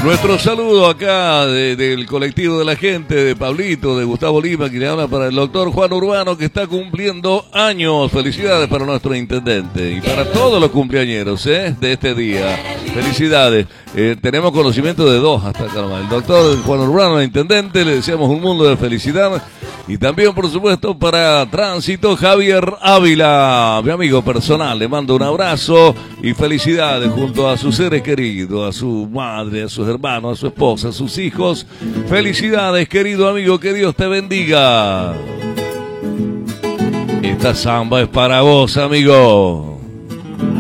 Nuestro saludo acá del colectivo de la gente, de Pablito, de Gustavo Lima, que le habla para el doctor Juan Urbano, que está cumpliendo años. Felicidades para nuestro intendente y para todos los cumpleañeros de este día. Felicidades. Tenemos conocimiento de dos hasta acá nomás. El doctor Juan Urbano, el intendente, le deseamos un mundo de felicidad. Y también, por supuesto, para Tránsito, Javier Ávila, mi amigo personal. Le mando un abrazo y felicidades junto a sus seres queridos, a su madre, a sus hermanos, a su esposa, a sus hijos. Felicidades, querido amigo, que Dios te bendiga. Esta samba es para vos, amigo.